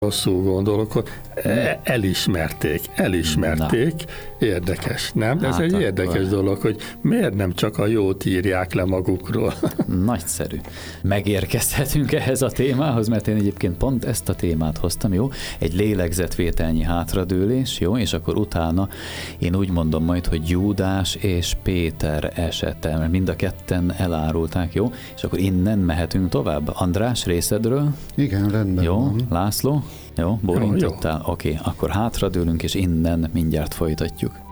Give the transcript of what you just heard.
rosszul gondolok, hogy elismerték. Érdekes, nem? Ez egy érdekes dolog, hogy miért nem csak a jót írják le magukról. Nagyszerű. Megérkezhetünk ehhez a témához, mert én egyébként pont ezt a témát hoztam, jó? Egy lélegzetvételnyi hátradőlés, jó? És akkor utána én úgy mondom majd, hogy Júdás és Péter esete, mert mind a ketten elárulták, jó? És akkor innen mehetünk tovább. András, részedről? Igen, rendben jó, van. László? Jó, bólintottál? Oké, akkor hátradőlünk, és innen mindjárt folytatjuk.